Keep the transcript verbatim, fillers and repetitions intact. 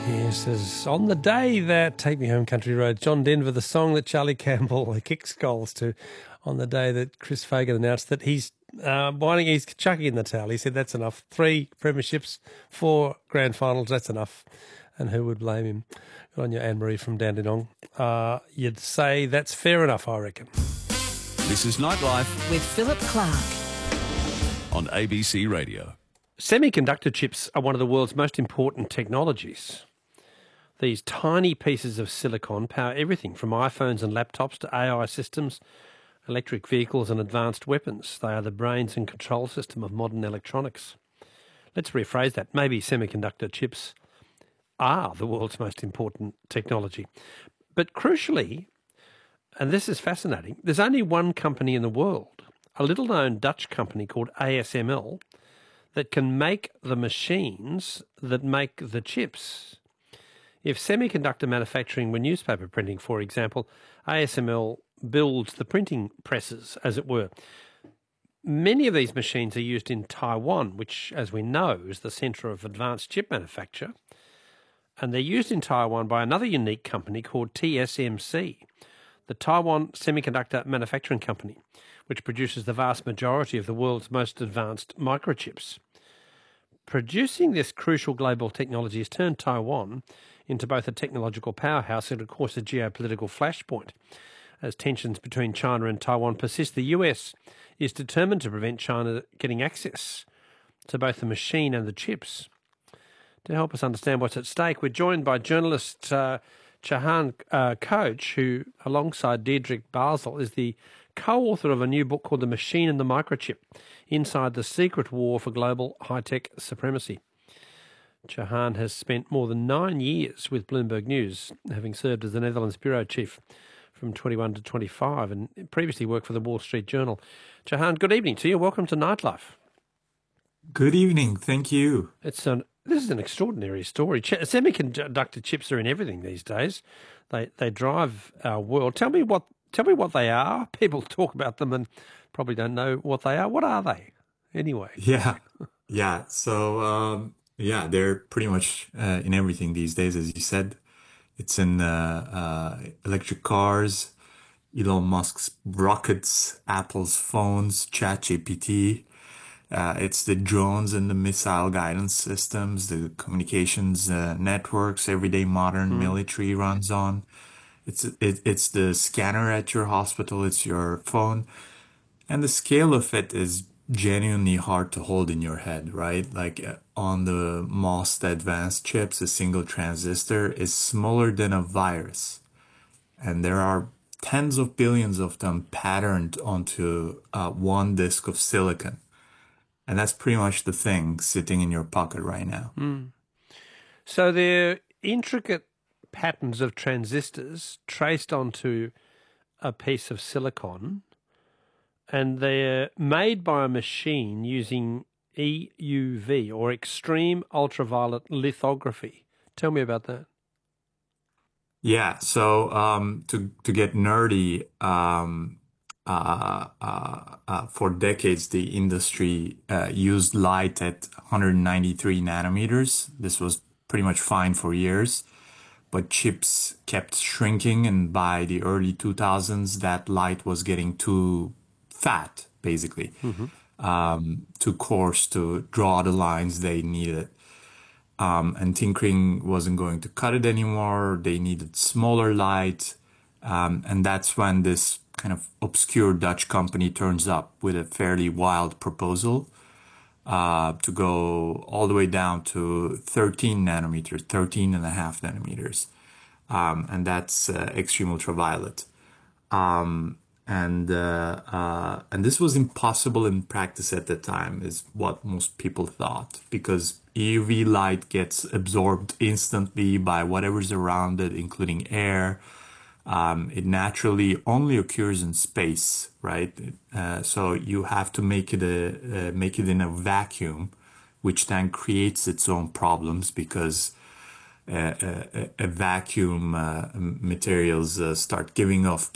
Yes, as on the day that Take Me Home Country Road, John Denver, the song that Charlie Campbell kicks goals to, on the day that Chris Fagan announced that he's uh, winding, he's chucking in the towel. He said that's enough. Three premierships, four grand finals, that's enough. And who would blame him? Good on you, Anne-Marie from Dandenong. Uh, you'd say that's fair enough, I reckon. This is Nightlife with Philip Clark on A B C Radio. Semiconductor chips are one of the world's most important technologies. These tiny pieces of silicon power everything from iPhones and laptops to A I systems, electric vehicles and advanced weapons. They are the brains and control system of modern electronics. Let's rephrase that. Maybe semiconductor chips are the world's most important technology. But crucially, and this is fascinating, there's only one company in the world, a little-known Dutch company called A S M L, that can make the machines that make the chips. If semiconductor manufacturing were newspaper printing, for example, A S M L builds the printing presses, as it were. Many of these machines are used in Taiwan, which, as we know, is the centre of advanced chip manufacture. And they're used in Taiwan by another unique company called T S M C, the Taiwan Semiconductor Manufacturing Company, which produces the vast majority of the world's most advanced microchips. Producing this crucial global technology has turned Taiwan into both a technological powerhouse and, of course, a geopolitical flashpoint. As tensions between China and Taiwan persist, the U S is determined to prevent China getting access to both the machine and the chips. To help us understand what's at stake, we're joined by journalist uh, Chahan uh, Koch, who, alongside Diederik Basel, is the co-author of a new book called The Machine and the Microchip, Inside the Secret War for Global High-Tech Supremacy. Chahan has spent more than nine years with Bloomberg News, having served as the Netherlands bureau chief from twenty-one to twenty-five and previously worked for the Wall Street Journal. Chahan, good evening to you. Welcome to Nightlife. Good evening. Thank you. It's an This is an extraordinary story. Ch- semiconductor chips are in everything these days. They they drive our world. Tell me what tell me what they are. People talk about them and probably don't know what they are. What are they, anyway? Yeah, yeah. So um, yeah, they're pretty much uh, in everything these days, as you said. It's in uh, uh, electric cars, Elon Musk's rockets, Apple's phones, ChatGPT. Uh, it's the drones and the missile guidance systems, the communications uh, networks, everyday modern mm. military runs on. It's it, it's the scanner at your hospital, it's your phone. And the scale of it is genuinely hard to hold in your head, right? Like uh, on the most advanced chips, a single transistor is smaller than a virus. And there are tens of billions of them patterned onto uh, one disk of silicon. And that's pretty much the thing sitting in your pocket right now. Mm. So they're intricate patterns of transistors traced onto a piece of silicon, and they're made by a machine using E U V, or extreme ultraviolet lithography. Tell me about that. Yeah, so um, to, to get nerdy, um, Uh, uh, uh, for decades, the industry uh, used light at one hundred ninety-three nanometers. This was pretty much fine for years, but chips kept shrinking, and by the early two thousands, that light was getting too fat, basically, mm-hmm. um, too coarse to draw the lines they needed. Um, and tinkering wasn't going to cut it anymore. They needed smaller light, um, and that's when this kind of obscure Dutch company turns up with a fairly wild proposal uh, to go all the way down to thirteen nanometers, thirteen and a half nanometers. Um, and that's uh, extreme ultraviolet. Um, and uh, uh, and this was impossible in practice at the time, is what most people thought, because E U V light gets absorbed instantly by whatever's around it, including air. Um, it naturally only occurs in space, right? Uh, so you have to make it a uh, make it in a vacuum, which then creates its own problems, because uh, a, a vacuum uh, materials uh, start giving off